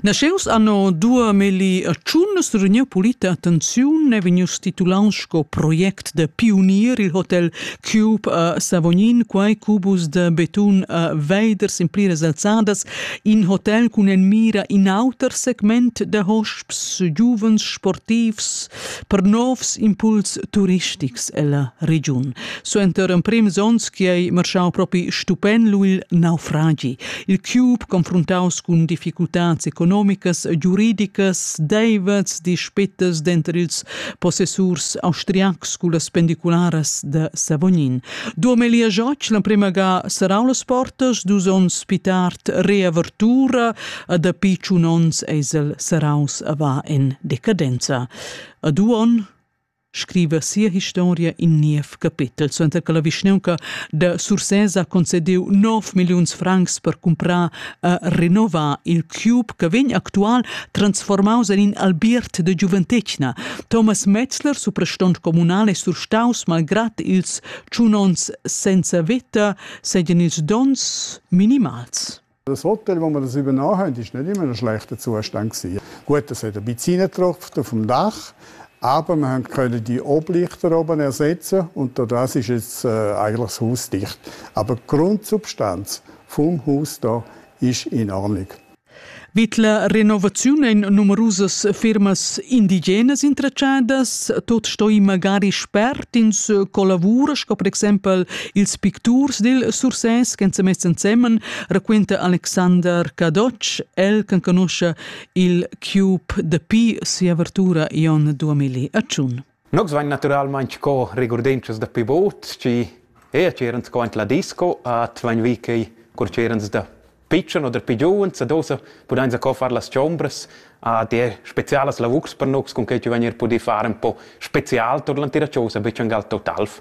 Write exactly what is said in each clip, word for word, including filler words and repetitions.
Nasceus anno duemilaciun survegniu pulita attenziun e vegnius titulans sco project de pionier il hotel Cube a Savognin, quai cubus de betun a veiders in pliras alzadas, in hotel cun en mira in auter segment de hosps giuvens sportivs per novs impuls turistics e la region. So enter un prim sons che ei marschau propi stupen lu il naufragi. Il Cube confrontaus cun difficultats economicas, giuridicas, deivats, dispettas d'enter ils possessurs austriacs cu las pendicularas de Savognin. duemiladiciotto la prima ga sarau las portas, dus ons pitart reavertura, da picciun ons eisel saraus ava en decadenza. A duon scrive sia historia in niev capitel. So enter che la Vischneunca de Sursesa concediu nove milions francs per comprar a renovar il Cube che vegn actual transformaus in albiert de Juventecna. Thomas Metzler, suprastont comunale sur staus, malgrat ils ciunons senza veta, seien ils dons minimals. Das Hotel, wo wir das übernommen haben, ist nicht immer in einem schlechten Zustand gewesen. Gut, es hat ein bisschen reingetropft auf dem Dach, aber wir können die Oblichter oben ersetzen und das ist jetzt äh, eigentlich das Haus dicht. Aber die Grundsubstanz vom Haus da ist in Ordnung. Vit la renovazione in numerosas firmas indigenas intraciadas, tot stoi magari spert ins collavuras, co per exempel ils picturs del Surses, che se messen insieme, racquenta Alexander Kadoc, el che conosce il Cube de Pi, si apertura in duemilaciun. Nox vain naturalmente co rigordentras da pivot, ci e c'erans co ent la disco, at vain vi che cor c'erans da pitchen oder pigiuns, a dosa pudain sa co far las chombras, a die specialas lavux per nox, con che ci venir pudi fare un po' special tot l'antira cosa, beccian gal totalf.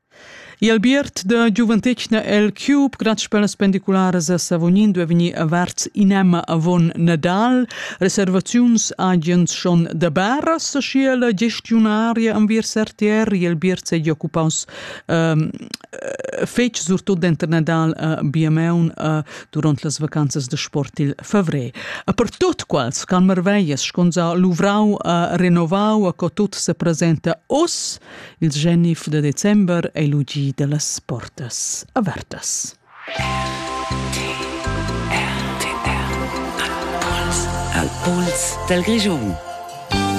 I albiert de Juventecna el Cube, grazie per las pendicularas a Savognin, dove veni averts inema avon Nadal, reservaziuns agiens schon de barras, scia la gestionaria anvir sertier, i albiert se occupaus um, fetch surtot d'enter Nadal a Biameun uh, durant las vacanzas de sport il favre. A per tot quals can merveias, sconza luvrau a renovau, a co tot se presenta os, il genif de december e lugi de las portas abertas. Al puls del Grischun.